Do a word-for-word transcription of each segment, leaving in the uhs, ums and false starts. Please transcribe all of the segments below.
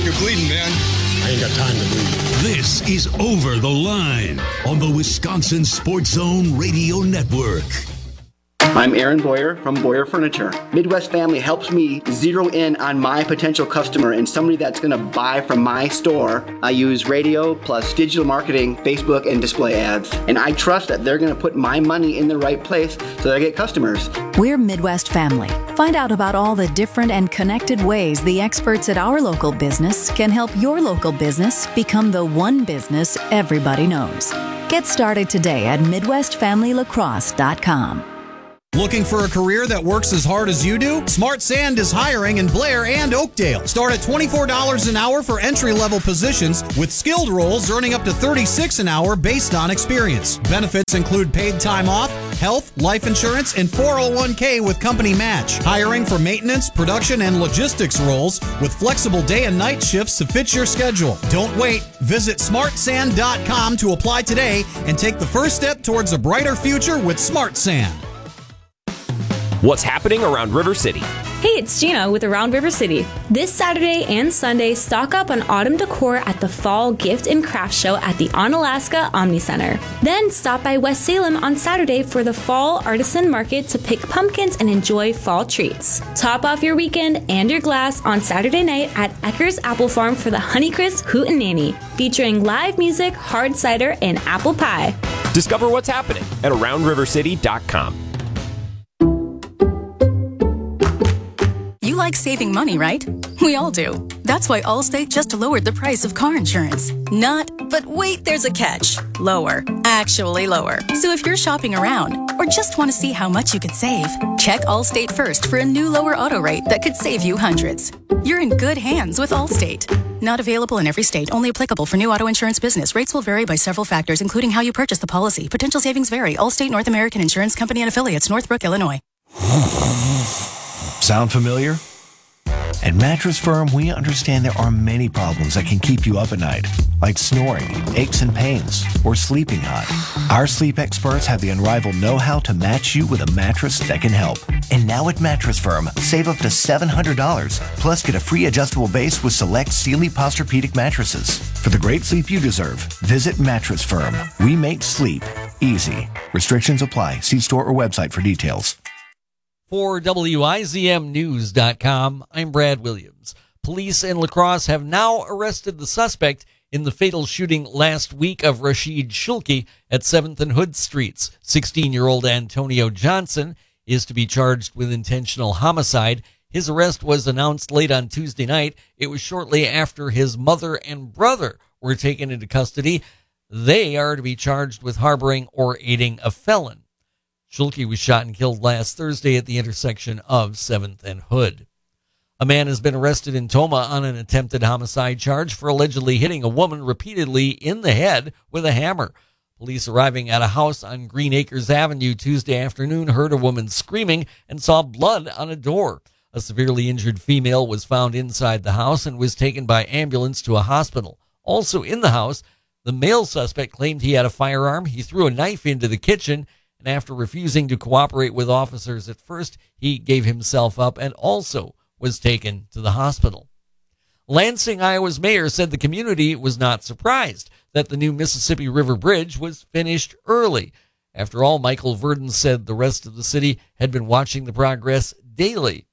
you're bleeding, man. I ain't got time to bleed. This is Over the Line on the Wisconsin Sports Zone Radio Network. I'm Aaron Boyer from Boyer Furniture. Midwest Family helps me zero in on my potential customer and somebody that's going to buy from my store. I use radio plus digital marketing, Facebook, and display ads. And I trust that they're going to put my money in the right place so that I get customers. We're Midwest Family. Find out about all the different and connected ways the experts at our local business can help your local business become the one business everybody knows. Get started today at midwest family lacrosse dot com. Looking for a career that works as hard as you do? Smart Sand is hiring in Blair and Oakdale. Start at twenty-four dollars an hour for entry-level positions, with skilled roles earning up to thirty-six dollars an hour based on experience. Benefits include paid time off, health, life insurance, and four oh one k with company match. Hiring for maintenance, production, and logistics roles with flexible day and night shifts to fit your schedule. Don't wait. Visit smart sand dot com to apply today and take the first step towards a brighter future with Smart Sand. What's happening around River City? Hey, it's Gina with Around River City. This Saturday and Sunday, stock up on autumn decor at the Fall Gift and Craft Show at the Onalaska Omni Center. Then stop by West Salem on Saturday for the Fall Artisan Market to pick pumpkins and enjoy fall treats. Top off your weekend and your glass on Saturday night at Ecker's Apple Farm for the Honeycrisp Hootenanny, featuring live music, hard cider, and apple pie. Discover what's happening at around river city dot com. You like saving money, right? We all do. That's why Allstate just lowered the price of car insurance. Not, but wait, there's a catch. Lower. Actually lower. So if you're shopping around or just want to see how much you could save, check Allstate first for a new lower auto rate that could save you hundreds. You're in good hands with Allstate. Not available in every state. Only applicable for new auto insurance business. Rates will vary by several factors, including how you purchase the policy. Potential savings vary. Allstate North American Insurance Company and Affiliates, Northbrook, Illinois. Sound familiar? At Mattress Firm, we understand there are many problems that can keep you up at night, like snoring, aches and pains, or sleeping hot. Our sleep experts have the unrivaled know-how to match you with a mattress that can help. And now at Mattress Firm, save up to seven hundred dollars, plus get a free adjustable base with select Sealy Posturepedic mattresses. For the great sleep you deserve, visit Mattress Firm. We make sleep easy. Restrictions apply. See store or website for details. For W I Z M News dot com, I'm Brad Williams. Police in La Crosse have now arrested the suspect in the fatal shooting last week of Rashid Shulki at seventh and Hood Streets. sixteen-year-old Antonio Johnson is to be charged with intentional homicide. His arrest was announced late on Tuesday night. It was shortly after his mother and brother were taken into custody. They are to be charged with harboring or aiding a felon. Schulke was shot and killed last Thursday at the intersection of seventh and Hood. A man has been arrested in Toma on an attempted homicide charge for allegedly hitting a woman repeatedly in the head with a hammer. Police arriving at a house on Green Acres Avenue Tuesday afternoon heard a woman screaming and saw blood on a door. A severely injured female was found inside the house and was taken by ambulance to a hospital. Also in the house, the male suspect claimed he had a firearm. He threw a knife into the kitchen, and after refusing to cooperate with officers at first, he gave himself up and also was taken to the hospital. Lansing, Iowa's mayor said the community was not surprised that the new Mississippi River Bridge was finished early. After all, Michael Verdon said the rest of the city had been watching the progress daily.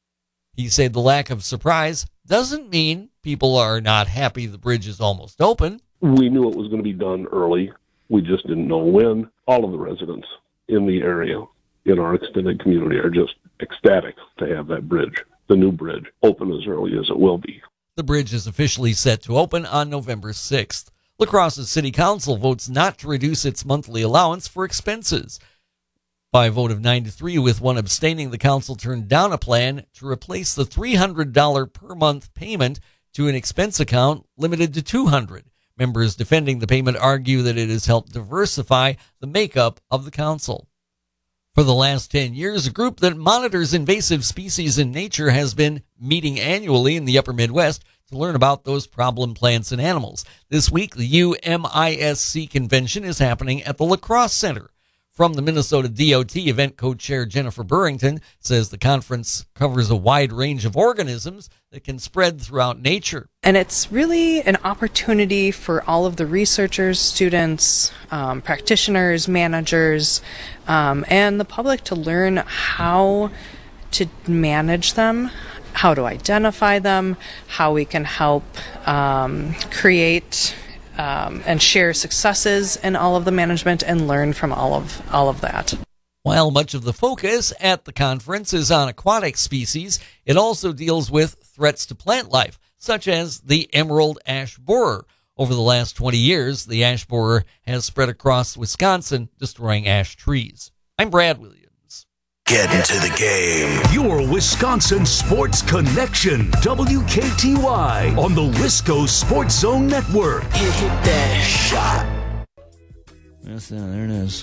He said the lack of surprise doesn't mean people are not happy the bridge is almost open. We knew it was going to be done early. We just didn't know when. All of the residents in the area, in our extended community, are just ecstatic to have that bridge, the new bridge, open as early as it will be. The bridge is officially set to open on November sixth. La Crosse's City Council votes not to reduce its monthly allowance for expenses. By a vote of nine to three, with one abstaining, the council turned down a plan to replace the three hundred dollars per month payment to an expense account limited to two hundred dollars. Members defending the payment argue that it has helped diversify the makeup of the council. For the last ten years, a group that monitors invasive species in nature has been meeting annually in the upper Midwest to learn about those problem plants and animals. This week, the U M I S C convention is happening at the La Crosse Center. From the Minnesota D O T, event co-chair Jennifer Burrington says the conference covers a wide range of organisms that can spread throughout nature. And it's really an opportunity for all of the researchers, students, um, practitioners, managers, um, and the public to learn how to manage them, how to identify them, how we can help um, create Um, and share successes in all of the management and learn from all of all of that. While much of the focus at the conference is on aquatic species, it also deals with threats to plant life, such as the emerald ash borer. Over the last twenty years, the ash borer has spread across Wisconsin, destroying ash trees. I'm Brad Williams. Get into the game. Your Wisconsin Sports Connection. W K T Y on the Wisco Sports Zone Network. Hit, hit that shot. Yes, there it is.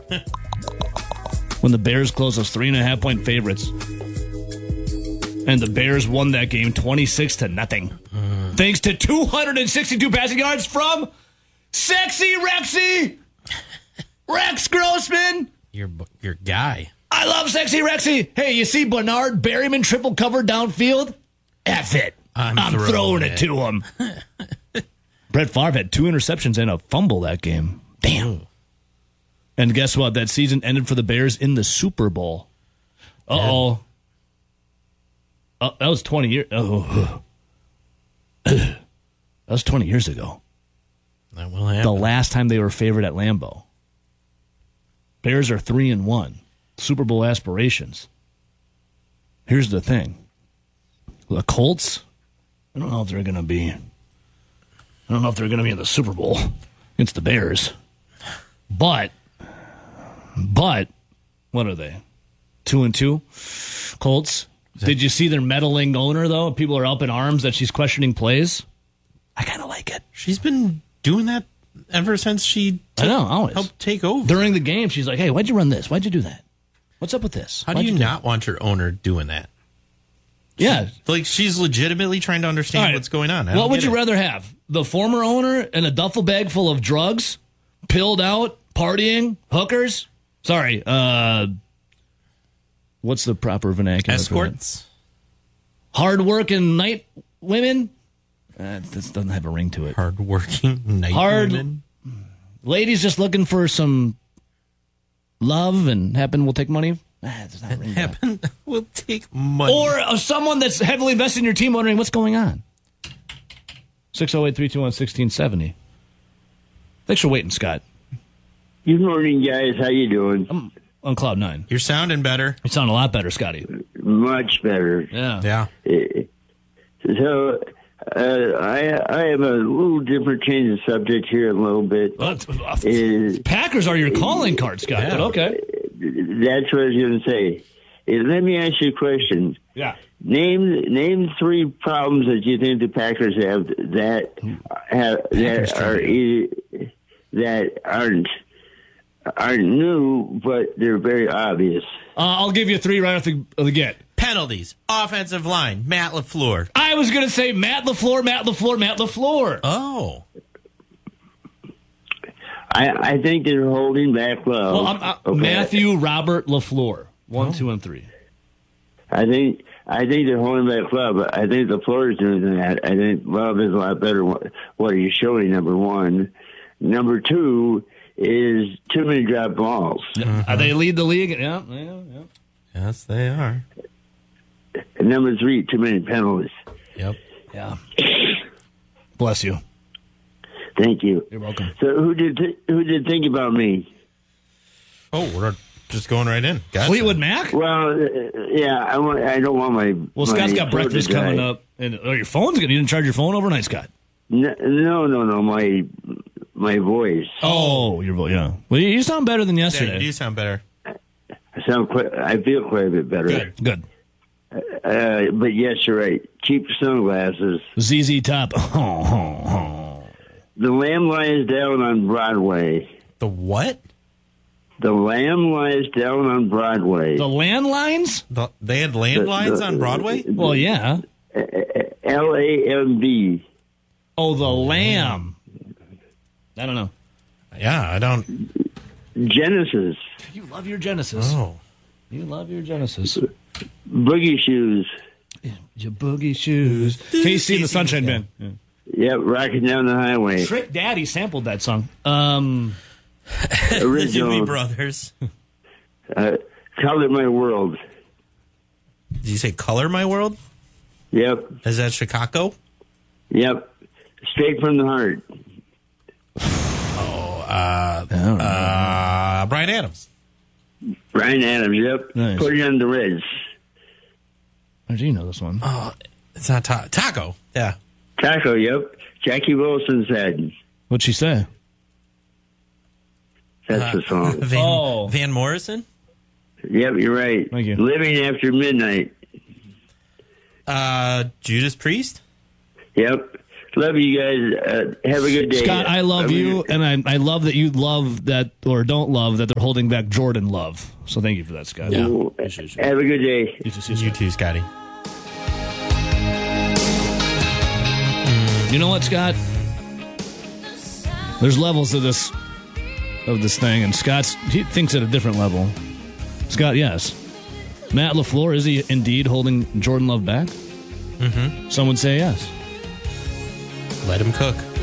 When the Bears closed as three and a half point favorites. And the Bears won that game twenty-six to nothing. Mm. Thanks to two hundred sixty-two passing yards from Sexy Rexy. Rex Grossman. Your, your guy. I love Sexy Rexy. Hey, you see Bernard Berryman triple cover downfield? F it. I'm, I'm throwing, throwing it. it to him. Brett Favre had two interceptions and a fumble that game. Damn. And guess what? That season ended for the Bears in the Super Bowl. Uh-oh. Oh, that was twenty years. Oh. That was twenty years ago. That will happen. The last time they were favored at Lambeau. Bears are three and one. Super Bowl aspirations. Here's the thing. The Colts, I don't know if they're going to be, I don't know if they're going to be in the Super Bowl against the Bears. But, but, what are they? Two and two? Colts. Did you see their meddling owner, though? People are up in arms that she's questioning plays. I kind of like it. She's been doing that ever since she took, I know, always. helped take over. During the game, she's like, hey, why'd you run this? Why'd you do that? What's up with this? How Why'd do you, you not do want your owner doing that? Yeah. Like, she's legitimately trying to understand right. what's going on. I what would you it. rather have? The former owner in a duffel bag full of drugs, pilled out, partying, hookers? Sorry, uh, what's the proper vernacular? Escorts? Hard-working night women? Uh, this doesn't have a ring to it. Hard-working night Hard women? Ladies just looking for some love and happen will take money? Ah, it does not ring happen will take money. Or uh, someone that's heavily invested in your team wondering what's going on. six oh eight, three two one, one six seven oh. Thanks for waiting, Scott. Good morning, guys. How you doing? I'm on cloud nine. You're sounding better. You sound a lot better, Scotty. Much better. Yeah. Yeah. So, uh, I I have a little different change of subject here a little bit. Well, is, Packers are your calling card, Scott. Yeah. But okay. That's what I was going to say. Uh, Let me ask you a question. Yeah. Name name three problems that you think the Packers have that have Packers that are e- that aren't aren't new, but they're very obvious. Uh, I'll give you three right off the, the get. Penalties. Offensive line. Matt LaFleur. I was going to say Matt LaFleur, Matt LaFleur, Matt LaFleur. Oh. I, I think they're holding back well. Well, I'm, I'm, okay. Matthew Robert LaFleur. One, oh. two, and three. I think I think they're holding back well, but I think the floor is doing that. I think Love is a lot better. What, what are you showing? Number one. Number two is too many drop balls. Mm-hmm. Are they lead the league? Yeah, yeah, yeah. Yes, they are. And number three, too many penalties. Yep. Yeah. Bless you. Thank you. You're welcome. So who did th- who did think about me? Oh, we're just going right in. Gotcha. Fleetwood Mac? Well, uh, yeah, I want. I don't want my. Well, my Scott's got breakfast coming up, and oh, your phone's gonna. You didn't charge your phone overnight, Scott? No, no, no, no. My my voice. Oh, your voice. Yeah. Well, you sound better than yesterday. Yeah, you do sound better. I sound quite. I feel quite a bit better. Good. Good. Uh, but yes, you're right. Cheap sunglasses. Z Z Top. Oh, oh, oh. The Lamb Lies Down on Broadway. The what? The Lamb Lies Down on Broadway. The landlines? The, they had landlines on Broadway? The, well, yeah. L A M B. Oh, the Lamb. I don't know. Yeah, I don't. Genesis. You love your Genesis. Oh. You love your Genesis. Boogie Shoes. Your boogie shoes. K C and the Sunshine Band. Yeah. Yep, rocking down the highway. Trick Daddy sampled that song. Um, The Original. Doobie Brothers. Uh, Color My World. Did you say Color My World? Yep. Is that Chicago? Yep. Straight from the heart. Oh, uh, uh, Brian Adams. Brian Adams, yep. Nice. Put it on the Reds. how do you know this one? Oh, it's not ta- Taco. Yeah. Taco, yep. Jackie Wilson said. What'd she say? That's the song. Van, Oh. Van Morrison? Yep, you're right. Thank you. Living After Midnight. Uh, Judas Priest? Yep. Love you guys. Uh, have a good day. Scott, I love Love you, and I, I love that you love that, or don't love that they're holding back Jordan Love. So thank you for that, Scott. Yeah. Ooh, have a good day. You, too, You too, Scotty. You know what, Scott? There's levels of this of this thing, and Scott's he thinks at a different level. Scott, yes. Matt LaFleur, is he indeed holding Jordan Love back? Mm-hmm. Some would say yes. Let him cook.